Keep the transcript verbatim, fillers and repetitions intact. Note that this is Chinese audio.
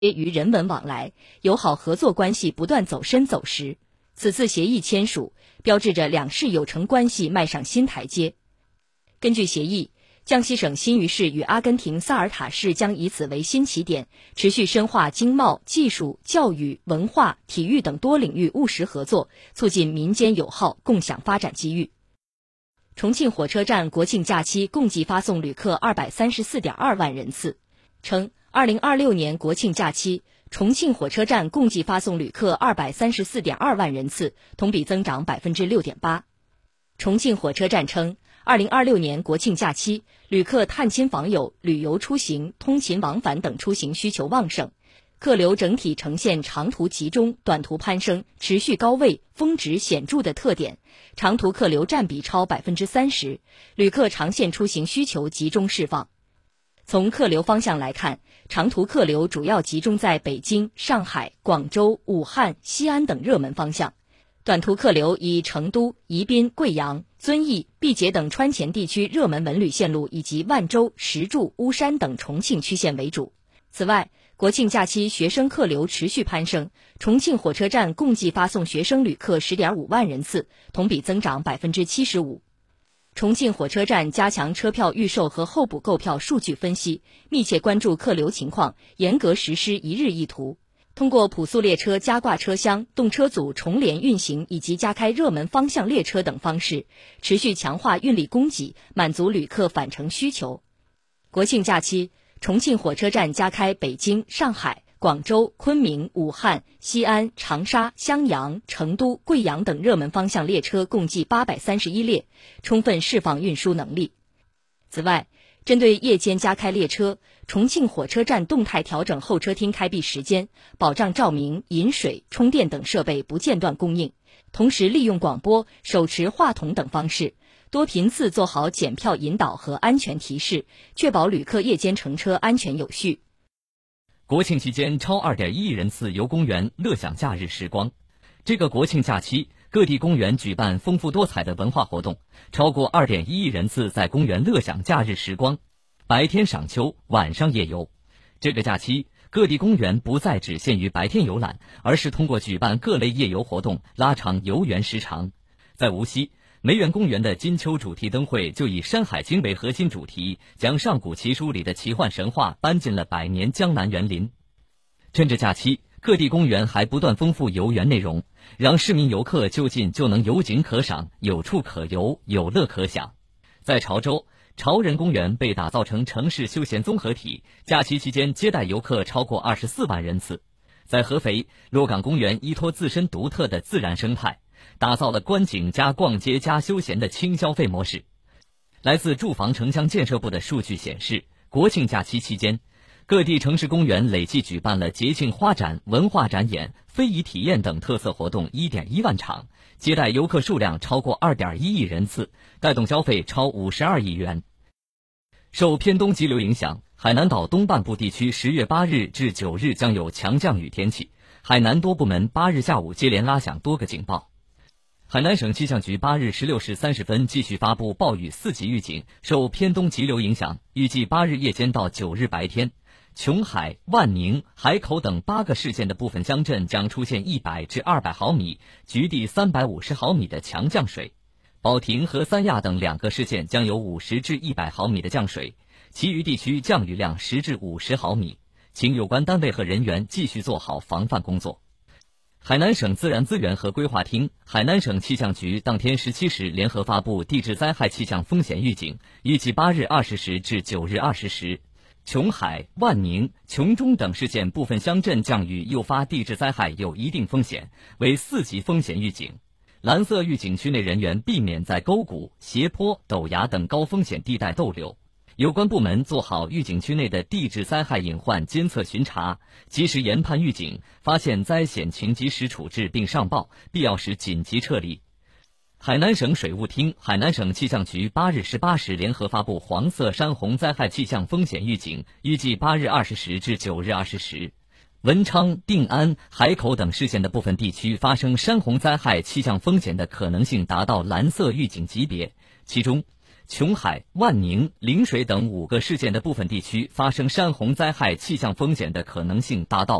与人文往来，友好合作关系不断走深走实。此次协议签署，标志着两市友城关系迈上新台阶。根据协议，江西省新余市与阿根廷萨尔塔市将以此为新起点，持续深化经贸、技术、教育、文化、体育等多领域务实合作，促进民间友好，共享发展机遇。重庆火车站国庆假期共计发送旅客二百三十四点二万人次，称二零二六年国庆假期，重庆火车站共计发送旅客二百三十四点二万人次，同比增长百分之六点八。重庆火车站称，二零二六年国庆假期，旅客探亲访友、旅游出行、通勤往返等出行需求旺盛，客流整体呈现长途集中、短途攀升、持续高位、峰值显著的特点，长途客流占比超百分之三十，旅客长线出行需求集中释放。从客流方向来看，长途客流主要集中在北京、上海、广州、武汉、西安等热门方向。短途客流以成都、宜宾、贵阳、遵义、毕节等川黔地区热门文旅线路以及万州、石柱、巫山等重庆区线为主。此外，国庆假期学生客流持续攀升，重庆火车站共计发送学生旅客 十点五万人次，同比增长 百分之七十五。重庆火车站加强车票预售和候补购票数据分析，密切关注客流情况，严格实施一日一图。通过普速列车加挂车厢、动车组重联运行以及加开热门方向列车等方式，持续强化运力供给，满足旅客返程需求。国庆假期，重庆火车站加开北京、上海、广州、昆明、武汉、西安、长沙、襄阳、成都、贵阳等热门方向列车共计八百三十一列，充分释放运输能力。此外，针对夜间加开列车，重庆火车站动态调整候车厅开闭时间，保障照明、饮水、充电等设备不间断供应，同时利用广播、手持话筒等方式，多频次做好检票引导和安全提示，确保旅客夜间乘车安全有序。 国庆期间超 二点一亿人次游公园，乐享假日时光。这个国庆假期，各地公园举办丰富多彩的文化活动，超过 二点一亿人次在公园乐享假日时光，白天赏秋，晚上夜游。这个假期，各地公园不再只限于白天游览，而是通过举办各类夜游活动，拉长游园时长。在无锡，梅园公园的金秋主题灯会就以《山海经》为核心主题，将上古奇书里的奇幻神话搬进了百年江南园林。趁着假期，各地公园还不断丰富游园内容，让市民游客就近就能有景可赏，有处可游，有乐可享。在潮州，潮人公园被打造成城市休闲综合体，假期期间接待游客超过二十四万人次。在合肥，洛岗公园依托自身独特的自然生态，打造了观景加逛街加休闲的轻消费模式。来自住房城乡建设部的数据显示，国庆假期期间，各地城市公园累计举办了节庆花展、文化展演、非遗体验等特色活动 一点一万场，接待游客数量超过 二点一亿人次，带动消费超五十二亿元。受偏东急流影响，海南岛东半部地区十月八日至九日将有强降雨天气，海南多部门八日下午接连拉响多个警报。海南省气象局八日十六时三十分继续发布暴雨四级预警，受偏东急流影响，预计八日夜间到九日白天，琼海、万宁、海口等八个市县的部分乡镇将出现一百至二百毫米，局地三百五十毫米的强降水。保亭和三亚等两个市县将有五十至一百毫米的降水，其余地区降雨量十至五十毫米，请有关单位和人员继续做好防范工作。海南省自然资源和规划厅、海南省气象局当天十七时联合发布地质灾害气象风险预警，预计八日二十时至九日二十时，琼海、万宁、琼中等市县部分乡镇降雨诱发地质灾害有一定风险，为四级风险预警。蓝色预警区内人员避免在沟谷、斜坡、陡崖等高风险地带逗留。有关部门做好预警区内的地质灾害隐患监测巡查，及时研判预警，发现灾险情及时处置并上报，必要时紧急撤离。海南省水务厅、海南省气象局八日十八时联合发布黄色山洪灾害气象风险预警，预计八日二十时至九日二十时。文昌、定安、海口等市县的部分地区发生山洪灾害气象风险的可能性达到蓝色预警级别，其中琼海、万宁、陵水等五个市县的部分地区发生山洪灾害气象风险的可能性达到